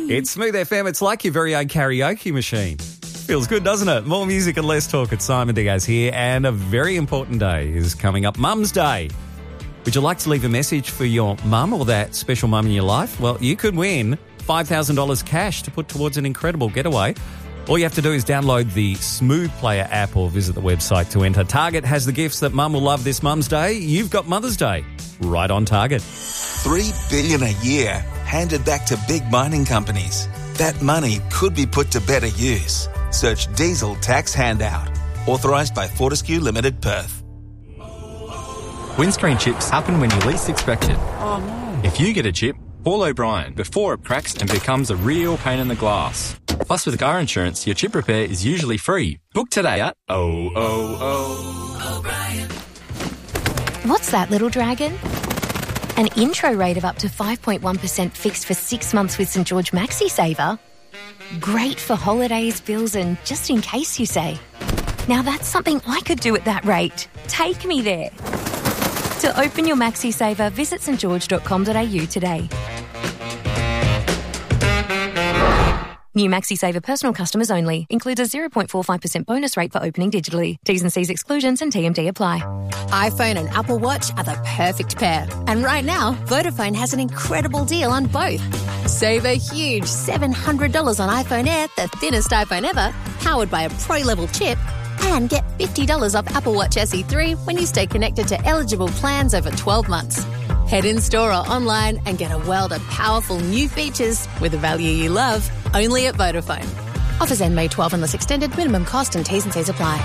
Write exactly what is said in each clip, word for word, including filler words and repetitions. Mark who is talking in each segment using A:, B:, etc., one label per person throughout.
A: It's Smooth F M. It's like your very own karaoke machine. Feels good, doesn't it? More music and less talk. It's Simon Diaz here, and a very important day is coming up, Mum's Day. Would you like to leave a message for your mum or that special mum in your life? Well, you could win five thousand dollars cash to put towards an incredible getaway. All you have to do is download the Smooth Player app or visit the website to enter. Target has the gifts that mum will love this Mum's Day. You've got Mother's Day right on target.
B: Three billion dollars a year handed back to big mining companies. That money could be put to better use. Search Diesel Tax Handout. Authorised by Fortescue Limited, Perth.
C: Windscreen chips happen when you least expect it.
D: Oh no.
C: If you get a chip, call O'Brien before it cracks and becomes a real pain in the glass. Plus, with car insurance, your chip repair is usually free. Book today at oh oh oh O'Brien.
E: What's that, little dragon? An intro rate of up to five point one percent fixed for six months with St George Maxi Saver. Great for holidays, bills and just in case, you say. Now that's something I could do at that rate. Take me there. To open your Maxi Saver, visit st george dot com dot a u today. New Maxi Saver personal customers only. Includes a zero point four five percent bonus rate for opening digitally. T's and C's exclusions and T M D apply.
F: iPhone and Apple Watch are the perfect pair. And right now, Vodafone has an incredible deal on both. Save a huge seven hundred dollars on iPhone Air, the thinnest iPhone ever, powered by a pro-level chip, and get fifty dollars off Apple Watch S E three when you stay connected to eligible plans over twelve months. Head in store or online and get a world of powerful new features with a value you love, only at Vodafone. Offers end May twelfth unless extended. Minimum cost and T's and C's apply.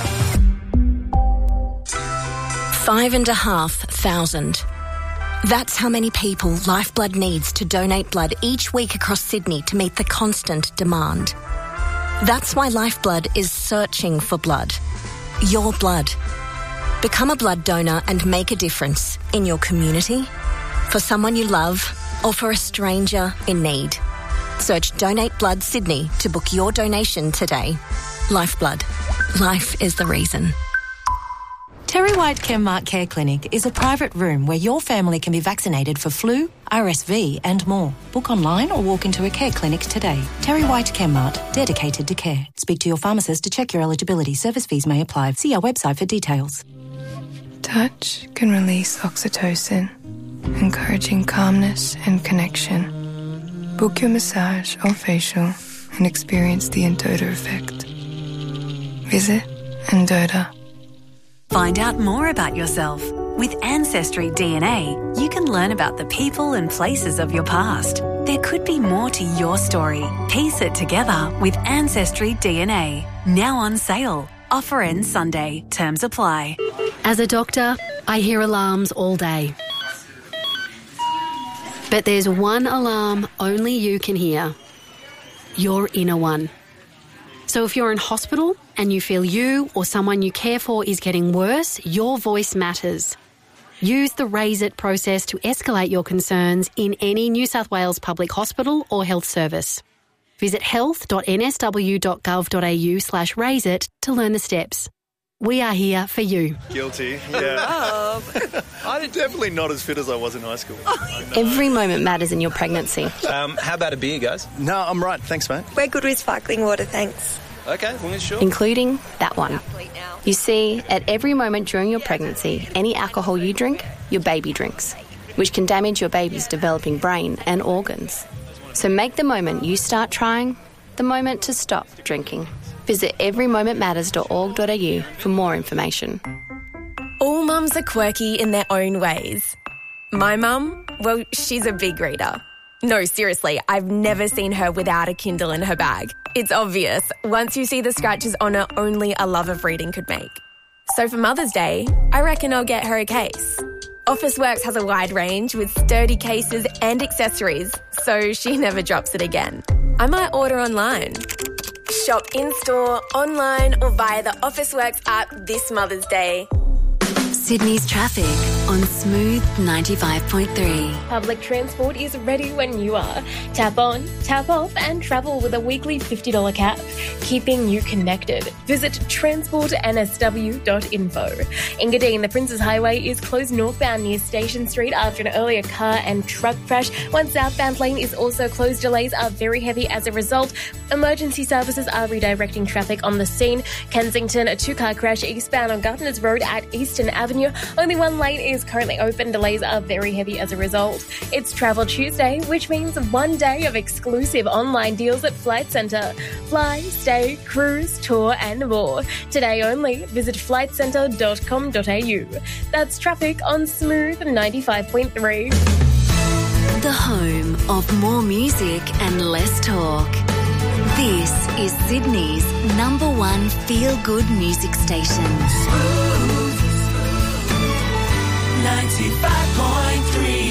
G: Five and a half thousand. That's how many people Lifeblood needs to donate blood each week across Sydney to meet the constant demand. That's why Lifeblood is searching for blood. Your blood. Become a blood donor and make a difference in your community, for someone you love, or for a stranger in need. Search Donate Blood Sydney to book your donation today. Lifeblood. Life is the reason.
H: Terry White Chemmart Care Clinic is a private room where your family can be vaccinated for flu, R S V and more. Book online or walk into a care clinic today. Terry White Chemmart, dedicated to care. Speak to your pharmacist to check your eligibility. Service fees may apply. See our website for details.
I: Touch can release oxytocin, encouraging calmness and connection. Book your massage or facial and experience the Endota effect. Visit Endota.
J: Find out more about yourself. With Ancestry D N A, you can learn about the people and places of your past. There could be more to your story. Piece it together with Ancestry D N A. Now on sale. Offer ends Sunday. Terms apply.
K: As a doctor, I hear alarms all day. But there's one alarm only you can hear. Your inner one. So if you're in hospital and you feel you or someone you care for is getting worse, your voice matters. Use the Raise It process to escalate your concerns in any New South Wales public hospital or health service. Visit health dot n s w dot gov dot a u slash raise it to learn the steps. We are here for you.
L: Guilty, yeah. I'm definitely not as fit as I was in high school.
M: Every moment matters in your pregnancy.
L: Um, how about a beer, guys? No, I'm right. Thanks, mate.
N: We're good with sparkling water, thanks.
L: Okay, well, sure.
M: Including that one. You see, at every moment during your pregnancy, any alcohol you drink, your baby drinks, which can damage your baby's developing brain and organs. So make the moment you start trying the moment to stop drinking. Visit every moment matters dot org dot a u for more information.
O: All mums are quirky in their own ways. My mum, well, she's a big reader. No, seriously, I've never seen her without a Kindle in her bag. It's obvious. Once you see the scratches on her, only a love of reading could make. So for Mother's Day, I reckon I'll get her a case. Officeworks has a wide range with sturdy cases and accessories, so she never drops it again. I might order online. Shop in-store, online or via the Officeworks app this Mother's Day.
J: Sydney's traffic. on Smooth ninety-five point three.
O: Public transport is ready when you are. Tap on, tap off and travel with a weekly fifty dollars cap, keeping you connected. Visit transport n s w dot info. In Gadeen, the Princes Highway is closed northbound near Station Street after an earlier car and truck crash. One southbound lane is also closed. Delays are very heavy as a result. Emergency services are redirecting traffic on the scene. Kensington, a two-car crash eastbound on Gardeners Road at Eastern Avenue. Only one lane is currently open. Delays are very heavy as a result. It's Travel Tuesday, which means one day of exclusive online deals at Flight Centre. Fly, stay, cruise, tour and more. Today only, visit flight centre dot com dot a u. That's traffic on Smooth ninety-five point three.
J: The home of more music and less talk. This is Sydney's number one feel-good music station.
D: Smooth ninety-five point three.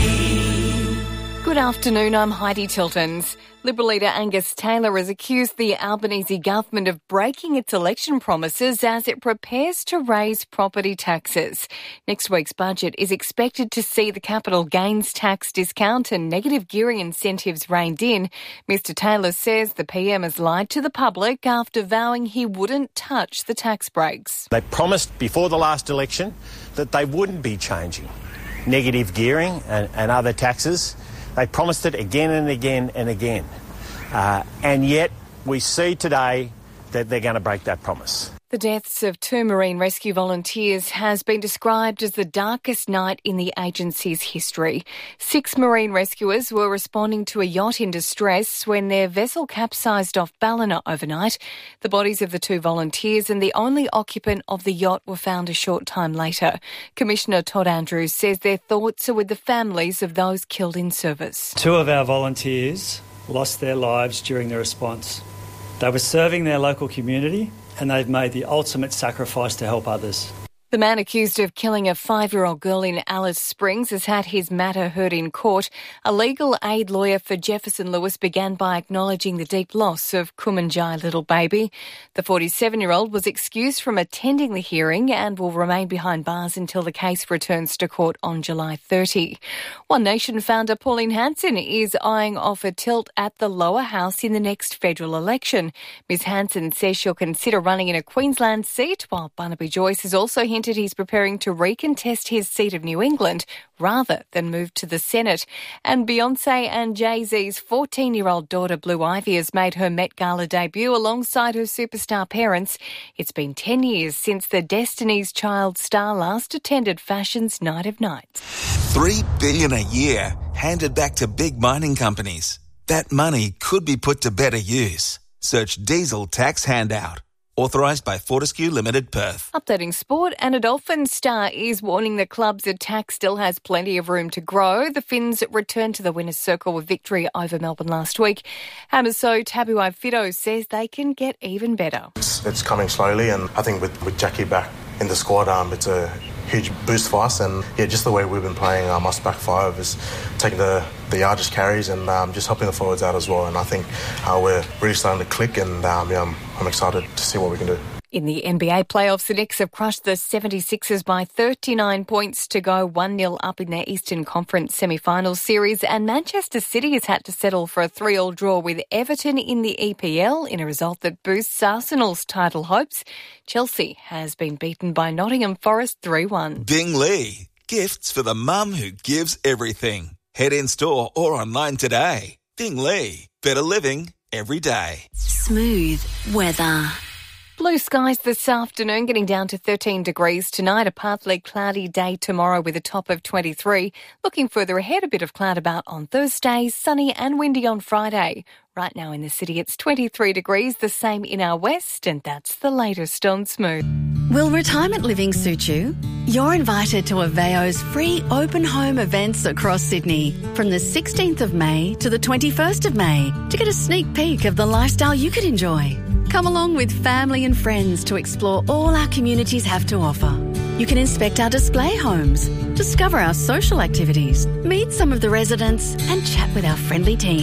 P: Good afternoon, I'm Heidi Tiltons. Liberal leader Angus Taylor has accused the Albanese government of breaking its election promises as it prepares to raise property taxes. Next week's budget is expected to see the capital gains tax discount and negative gearing incentives reined in. Mister Taylor says the P M has lied to the public after vowing he wouldn't touch the tax breaks.
Q: They promised before the last election that they wouldn't be changing negative gearing and, and other taxes. They promised it again and again and again. Uh, and yet we see today that they're going to break that promise.
P: The deaths of two marine rescue volunteers has been described as the darkest night in the agency's history. Six marine rescuers were responding to a yacht in distress when their vessel capsized off Ballina overnight. The bodies of the two volunteers and the only occupant of the yacht were found a short time later. Commissioner Todd Andrews says their thoughts are with the families of those killed in service.
R: Two of our volunteers lost their lives during the response. They were serving their local community and they've made the ultimate sacrifice to help others.
P: The man accused of killing a five-year-old girl in Alice Springs has had his matter heard in court. A legal aid lawyer for Jefferson Lewis began by acknowledging the deep loss of Kumanjai little baby. The forty-seven-year-old was excused from attending the hearing and will remain behind bars until the case returns to court on July thirtieth. One Nation founder Pauline Hanson is eyeing off a tilt at the lower house in the next federal election. Miz Hanson says she'll consider running in a Queensland seat, while Barnaby Joyce has also hinted he's preparing to recontest his seat of New England rather than move to the Senate. And Beyonce and Jay-Z's fourteen-year-old daughter Blue Ivy has made her Met Gala debut alongside her superstar parents. It's been ten years since the Destiny's Child star last attended fashion's Night of Nights.
B: Three billion dollars a year handed back to big mining companies. That money could be put to better use. Search Diesel Tax Handout. Authorised by Fortescue Limited Perth.
P: Updating sport, and a Dolphins star is warning the club's attack still has plenty of room to grow. The Finns returned to the winner's circle with victory over Melbourne last week. Hamiso Tabuai-Fidow says they can get even better.
S: It's, it's coming slowly, and I think with, with Jackie back in the squad, um, it's a huge boost for us. And yeah, just the way we've been playing um, us back five is taking the, the largest carries and um, just helping the forwards out as well. And I think uh, we're really starting to click, and um, yeah, I'm, I'm excited to see what we can do.
P: In the N B A playoffs, the Knicks have crushed the seventy-sixers by thirty-nine points to go one nil up in their Eastern Conference semi-final series, and Manchester City has had to settle for a three all draw with Everton in the E P L in a result that boosts Arsenal's title hopes. Chelsea has been beaten by Nottingham Forest three one.
B: Bing Lee. Gifts for the mum who gives everything. Head in store or online today. Bing Lee. Better living every day.
J: Smooth weather.
P: Blue skies this afternoon, getting down to thirteen degrees tonight. A partly cloudy day tomorrow with a top of twenty-three. Looking further ahead, a bit of cloud about on Thursday, sunny and windy on Friday. Right now in the city, it's twenty-three degrees, the same in our west, and that's the latest on Smooth.
K: Will retirement living suit you? You're invited to Aveo's free open home events across Sydney from the sixteenth of May to the twenty-first of May to get a sneak peek of the lifestyle you could enjoy. Come along with family and friends to explore all our communities have to offer. You can inspect our display homes, discover our social activities, meet some of the residents and chat with our friendly team.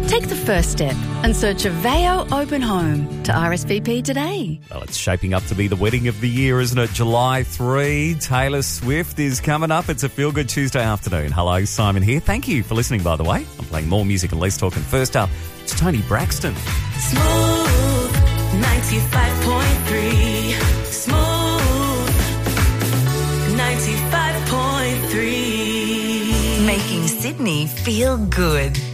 K: Take the first step and search Aveo Open Home to R S V P today.
A: Well, it's shaping up to be the wedding of the year, isn't it? July third, Taylor Swift is coming up. It's a feel-good Tuesday afternoon. Hello, Simon here. Thank you for listening, by the way. I'm playing more music and less talk. And first up, it's Tony Braxton.
D: Smooth ninety-five point three. Smooth ninety-five point three.
T: Making Sydney feel good.